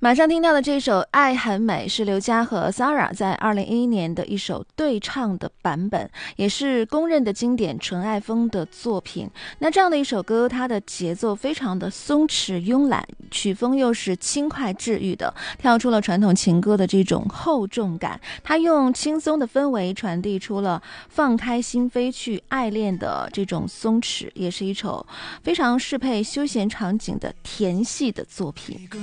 马上听到的这首《爱很美》是刘佳和 Sara 在2011年的一首对唱的版本，也是公认的经典纯爱风的作品。那这样的一首歌，它的节奏非常的松弛慵懒，曲风又是轻快治愈的，跳出了传统情歌的这种厚重感。它用轻松的氛围传递出了放开心扉去爱恋的这种松弛，也是一首非常适配休闲场景的甜系的作品。